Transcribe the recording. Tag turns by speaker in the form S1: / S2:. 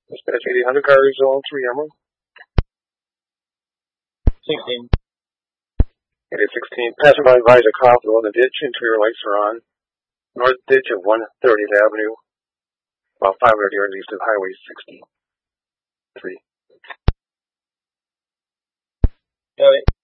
S1: Dispatch 8800 car zone 3 Emerald.
S2: 16.
S1: 8816. Passerby advise a car below the ditch. Interior lights are on. North ditch of 130th Avenue. About 500 yards east of Highway 63.
S2: Got it.